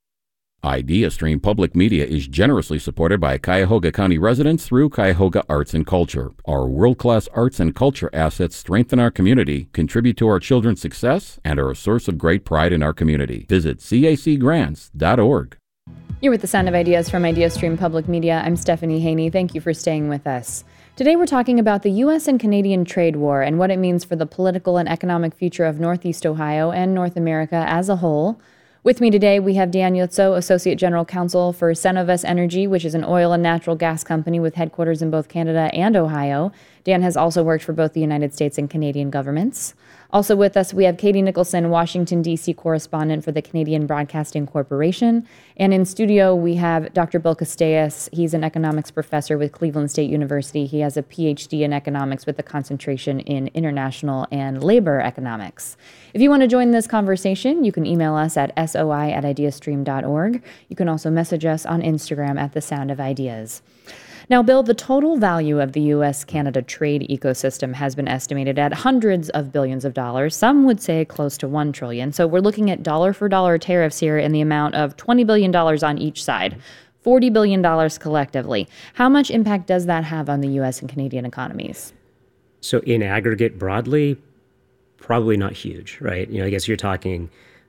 Idea Stream Public Media is generously supported by Cuyahoga County residents through Cuyahoga Arts and Culture. Our world-class arts and culture assets strengthen our community, contribute to our children's success, and are a source of great pride in our community. Visit cacgrants.org. You're with the Sound of Ideas from Idea Stream Public Media. I'm Stephanie Haney. Thank you for staying with us. Today we're talking about the U.S. and Canadian trade war and what it means for the political and economic future of Northeast Ohio and North America as a whole. With me today, we have Dan Yotso, Associate General Counsel for Cenovus Energy, which is an oil and natural gas company with headquarters in both Canada and Ohio. Dan has also worked for both the United States and Canadian governments. Also with us, we have Katie Nicholson, Washington, D.C. correspondent for the Canadian Broadcasting Corporation. And in studio, we have Dr. Bill Castellas. He's an economics professor with Cleveland State University. He has a PhD in economics with a concentration in international and labor economics. If you want to join this conversation, you can email us at soi@ideastream.org. You can also message us on Instagram at The Sound of Ideas. Now, Bill, the total value of the U.S.-Canada trade ecosystem has been estimated at hundreds of billions of dollars. Some would say close to $1 trillion. So we're looking at dollar-for-dollar tariffs here in the amount of $20 billion on each side, $40 billion collectively. How much impact does that have on the U.S. and Canadian economies? So in aggregate, broadly, probably not huge, right? I guess you're talking,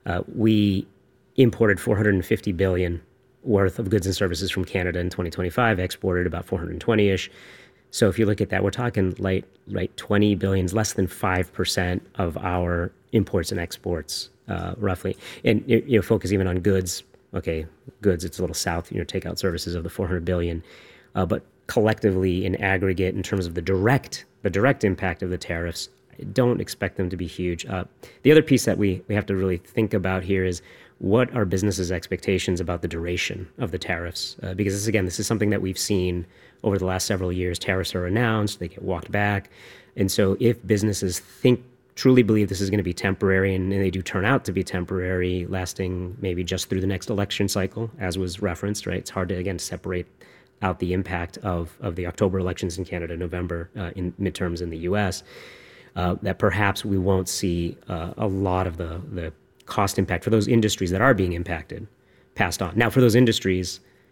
we imported $450 billion worth of goods and services from Canada in 2025, exported about 420-ish. So if you look at that, we're talking like 20 billion, less than 5% of our imports and exports, roughly. And focus even on goods. Okay, goods, it's a little south, takeout services of the 400 billion. But collectively, in aggregate, in terms of the direct impact of the tariffs, I don't expect them to be huge. The other piece that we have to really think about here is what are businesses' expectations about the duration of the tariffs? Because this is something that we've seen over the last several years. Tariffs are announced, they get walked back. And so if businesses truly believe this is going to be temporary, and they do turn out to be temporary, lasting maybe just through the next election cycle, as was referenced, right? It's hard to, again, separate out the impact of the October elections in Canada, November in midterms in the U.S., that perhaps we won't see a lot of the cost impact for those industries that are being impacted passed on. Now, for those industries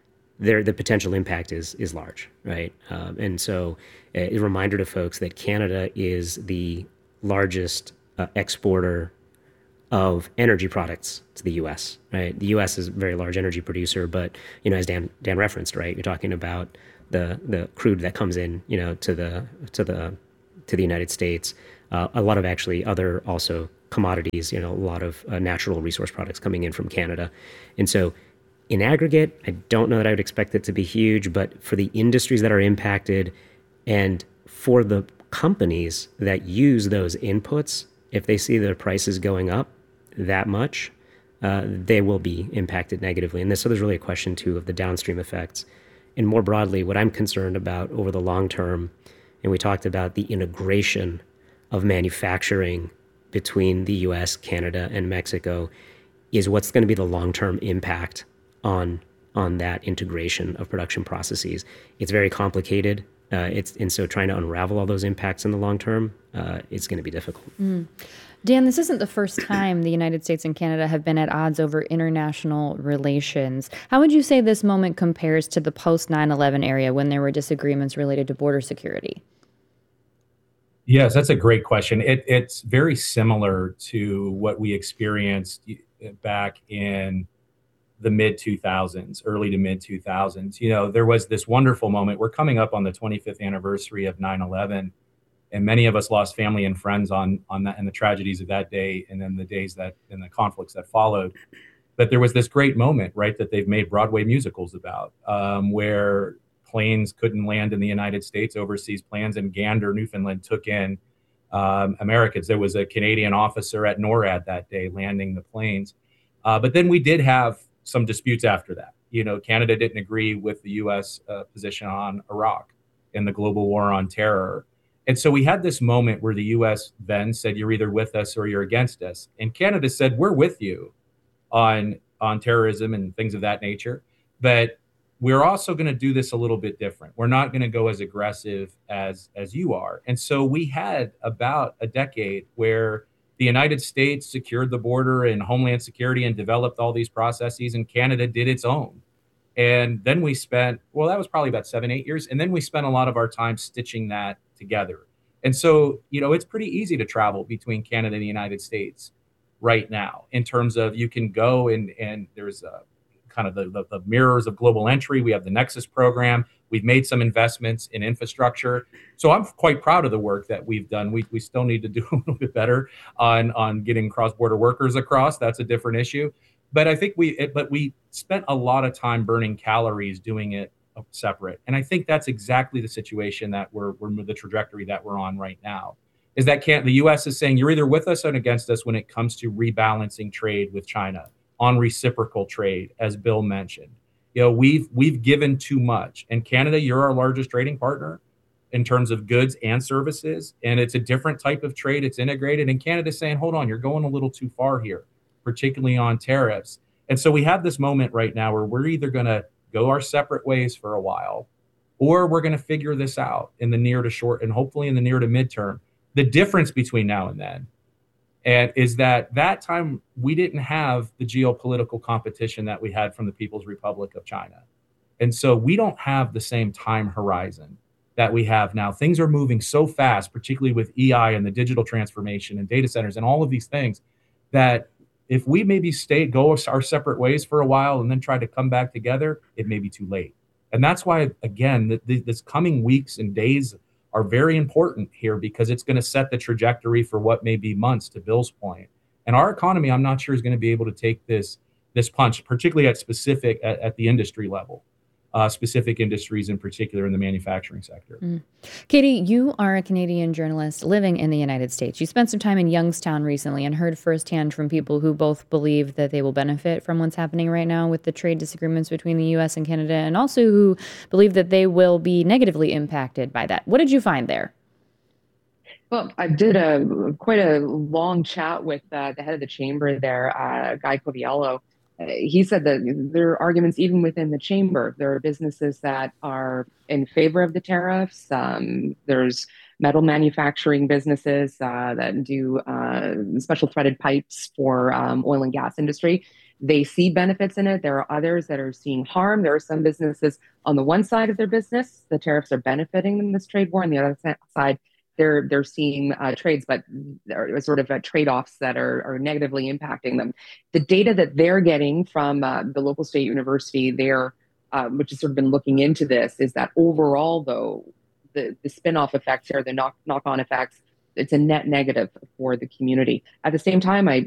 the potential impact is large, right? And so a reminder to folks that Canada is the largest exporter of energy products to the U.S., right? The U.S. is a very large energy producer, but, as Dan referenced, right, you're talking about the crude that comes in, to the United States, a lot of actually other also commodities, a lot of natural resource products coming in from Canada. And so in aggregate, I don't know that I would expect it to be huge, but for the industries that are impacted and for the companies that use those inputs, if they see their prices going up that much, they will be impacted negatively. And so there's really a question, too, of the downstream effects. And more broadly, what I'm concerned about over the long term, and we talked about the integration of manufacturing between the U.S., Canada, and Mexico, is what's going to be the long-term impact on that integration of production processes. It's very complicated. And so trying to unravel all those impacts in the long term, it's going to be difficult. Dan, this isn't the first time the United States and Canada have been at odds over international relations. How would you say this moment compares to the post 9/11 area when there were disagreements related to border security? Yes, that's a great question. It's very similar to what we experienced back in the mid-2000s, early to mid-2000s. There was this wonderful moment. We're coming up on the 25th anniversary of 9/11, and many of us lost family and friends on that, and the tragedies of that day, and then the days that and the conflicts that followed. But there was this great moment, right, that they've made Broadway musicals about, where planes couldn't land in the United States, overseas planes, and Gander, Newfoundland, took in Americans. There was a Canadian officer at NORAD that day landing the planes. But then we did have some disputes after that. Canada didn't agree with the U.S. Position on Iraq and the global war on terror. And so we had this moment where the U.S. then said, you're either with us or you're against us. And Canada said, we're with you on terrorism and things of that nature. But we're also going to do this a little bit different. We're not going to go as aggressive as you are. And so we had about a decade where the United States secured the border and Homeland Security and developed all these processes, and Canada did its own. And then we spent, that was probably about 7-8 years. And then we spent a lot of our time stitching that together. And so, it's pretty easy to travel between Canada and the United States right now in terms of you can go and there's kind of the mirrors of global entry. We have the Nexus program. We've made some investments in infrastructure. So I'm quite proud of the work that we've done. We still need to do a little bit better on getting cross-border workers across. That's a different issue. But I think we spent a lot of time burning calories doing it separate. And I think that's exactly the situation that we're the trajectory that we're on right now. Is that the U.S. is saying you're either with us or against us when it comes to rebalancing trade with China, on reciprocal trade, as Bill mentioned. We've given too much. And Canada, you're our largest trading partner in terms of goods and services. And it's a different type of trade. It's integrated. And Canada's saying, hold on, you're going a little too far here, particularly on tariffs. And so we have this moment right now where we're either going to go our separate ways for a while, or we're going to figure this out in the near to short and hopefully in the near to midterm. The difference between now and then is that time we didn't have the geopolitical competition that we had from the People's Republic of China. And so we don't have the same time horizon that we have now. Things are moving so fast, particularly with EI and the digital transformation and data centers and all of these things, that if we maybe go our separate ways for a while and then try to come back together, it may be too late. And that's why, again, this coming weeks and days are very important here, because it's going to set the trajectory for what may be months, to Bill's point. And our economy, I'm not sure, is going to be able to take this punch, particularly at the industry level. Specific industries in particular in the manufacturing sector. Katie, you are a Canadian journalist living in the United States. You spent some time in Youngstown recently and heard firsthand from people who both believe that they will benefit from what's happening right now with the trade disagreements between the U.S. and Canada, and also who believe that they will be negatively impacted by that. What did you find there? Well, I did quite a long chat with the head of the chamber there, Guy Coviello. He said that there are arguments even within the chamber. There are businesses that are in favor of the tariffs. There's metal manufacturing businesses that do special threaded pipes for oil and gas industry. they see benefits in it. There are others that are seeing harm. There are some businesses on the one side of their business, the tariffs are benefiting them in this trade war. On the other side, they're seeing trades, but there are sort of trade-offs that are negatively impacting them. The data that they're getting from the local state university there, which has sort of been looking into this, is that overall, though, the spin-off effects here, the knock-on effects, it's a net negative for the community. At the same time, I